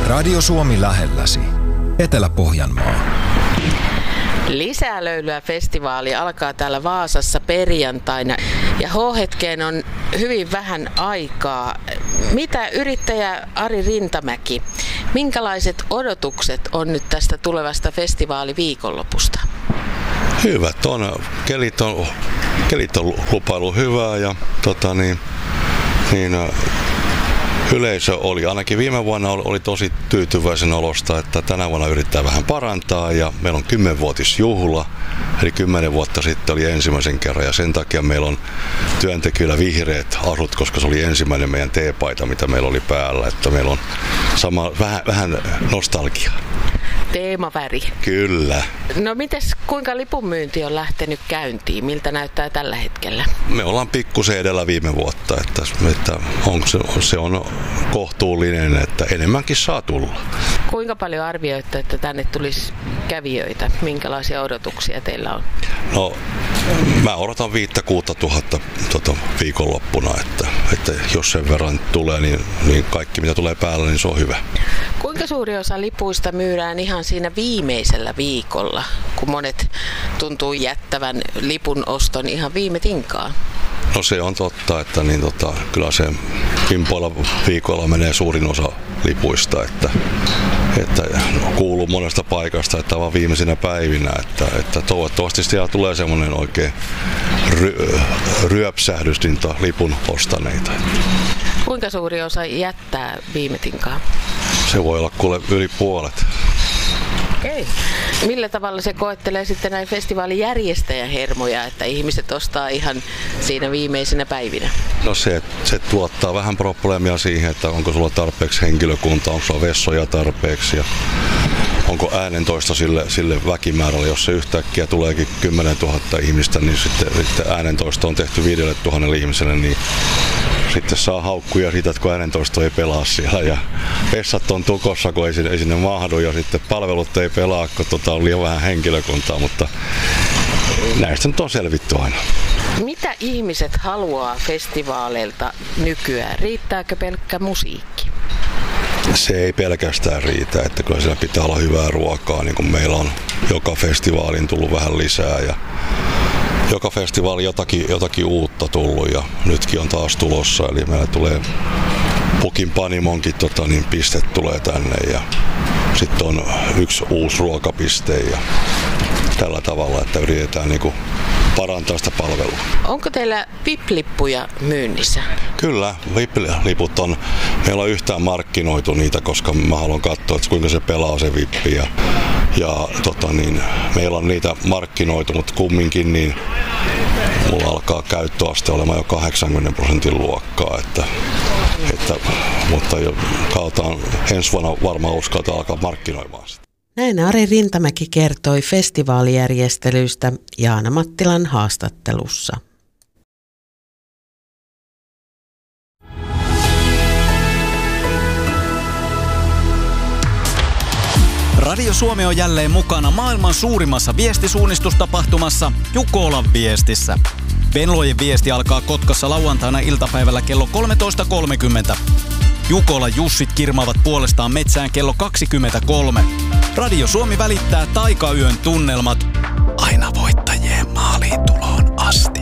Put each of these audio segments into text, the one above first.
Radio Suomi lähelläsi. Etelä-Pohjanmaa. Lisää löylyä festivaali alkaa täällä Vaasassa perjantaina ja H-hetkeen on hyvin vähän aikaa. Mitä yrittäjä Ari Rintamäki, minkälaiset odotukset on nyt tästä tulevasta festivaaliviikonlopusta? Hyvät on. Kelit on lupailu hyvää ja yleisö oli, ainakin viime vuonna oli tosi tyytyväisen olosta, että tänä vuonna yrittää vähän parantaa ja meillä on 10-vuotisjuhla, eli 10 vuotta sitten oli ensimmäisen kerran ja sen takia meillä on työntekijöillä vihreät asut, koska se oli ensimmäinen meidän teepaita, mitä meillä oli päällä, että meillä on vähän nostalgiaa. Teemaväri. Kyllä. No kuinka lipunmyynti on lähtenyt käyntiin? Miltä näyttää tällä hetkellä? Me ollaan pikkusen edellä viime vuotta, että se on kohtuullinen, että enemmänkin saa tulla. Kuinka paljon arvioitte, että tänne tulisi kävijöitä? Minkälaisia odotuksia teillä on? No, mä odotan 5-6 tuhatta viikonloppuna, että jos sen verran tulee, niin kaikki mitä tulee päällä, niin se on hyvä. Kuinka suuri osa lipuista myydään ihan siinä viimeisellä viikolla, kun monet tuntuu jättävän lipun oston ihan viime tinkaan? No se on totta, että kyllä se kimpoilla viikolla menee suurin osa lipuista, että kuuluu monesta paikasta, että vaan viimeisinä päivinä, että toivottavasti siellä tulee semmoinen oikein ryöpsähdys lipun ostaneita. Kuinka suuri osa jättää viime tinkaan? Se voi olla kuule yli puolet. Okei. Millä tavalla se koettelee sitten näin festivaalijärjestäjän hermoja, että ihmiset ostaa ihan siinä viimeisinä päivinä? No se tuottaa vähän probleemia siihen, että onko sulla tarpeeksi henkilökuntaa, onko sulla vessoja tarpeeksi ja onko äänentoista sille väkimäärälle. Jos se yhtäkkiä tuleekin 10 000 ihmistä, niin sitten äänentoista on tehty 5 000 ihmiselle, niin sitten saa haukkuja siitä, että kun äänentoisto ei pelaa siellä ja vessat on tukossa, kun ei sinne mahdu ja sitten palvelut ei pelaa, kun on liian vähän henkilökuntaa, mutta näistä nyt on selvitty aina. Mitä ihmiset haluaa festivaaleilta nykyään? Riittääkö pelkkä musiikki? Se ei pelkästään riitä, että kyllä siellä pitää olla hyvää ruokaa, niin kuin meillä on joka festivaaliin tullut vähän lisää ja joka festivaali jotakin uutta tullut ja nytkin on taas tulossa, eli meillä tulee Pukin Panimonkin piste tulee tänne ja sitten on yksi uusi ruokapiste ja tällä tavalla, että yritetään parantaa sitä palvelua. Onko teillä VIP-lippuja myynnissä? Kyllä, VIP-liput on. Meillä on yhtään markkinoitu niitä, koska mä haluan katsoa, että kuinka se pelaa se VIP. Ja meillä on niitä markkinoitu, mutta kumminkin niin mulla alkaa käyttöaste olemaan jo 80% luokkaa. Mutta kautaan ensi vuonna varmaan uskaltaa alkaa markkinoimaan sitä. Näin Ari Rintamäki kertoi festivaalijärjestelyistä Jaana Mattilan haastattelussa. Radio Suomi on jälleen mukana maailman suurimmassa viestisuunnistustapahtumassa Jukolan viestissä. Venlojen viesti alkaa Kotkassa lauantaina iltapäivällä kello 13.30. Jukolan Jussit kirmaavat puolestaan metsään kello 23. Radio Suomi välittää taikayön tunnelmat aina voittajien maaliin tuloon asti.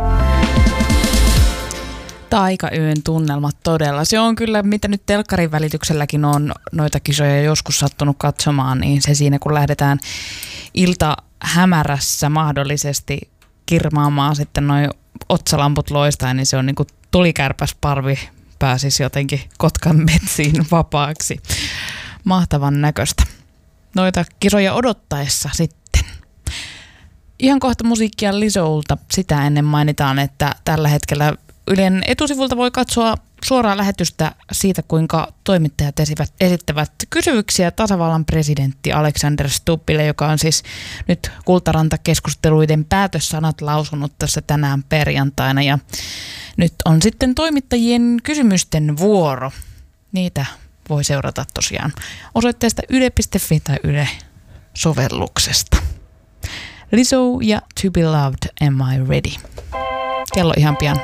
Taikayön tunnelmat todella. Se on kyllä, mitä nyt telkkarin välitykselläkin on noita kisoja joskus sattunut katsomaan, niin se siinä kun lähdetään iltahämärässä mahdollisesti kirmaamaan sitten noi otsalamput loistaen, niin se on niin kuin tulikärpäsparvi pääsisi jotenkin Kotkan metsiin vapaaksi. Mahtavan näköistä. Noita kisoja odottaessa sitten. Ihan kohta musiikkia Lizzoulta. Sitä ennen mainitaan, että tällä hetkellä Ylen etusivulta voi katsoa suoraa lähetystä siitä, kuinka toimittajat esittävät kysymyksiä tasavallan presidentti Alexander Stubbille, joka on siis nyt Kultaranta-keskusteluiden päätössanat lausunut tässä tänään perjantaina. Ja nyt on sitten toimittajien kysymysten vuoro. Niitä voi seurata tosiaan osoitteesta yle.fi tai Yle-sovelluksesta. Lizzo ja To Be Loved, Am I Ready? Kello ihan pian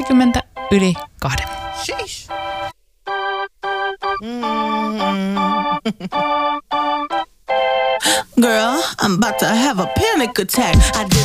20:02. Sheesh. Girl, I'm about to have a panic attack. I did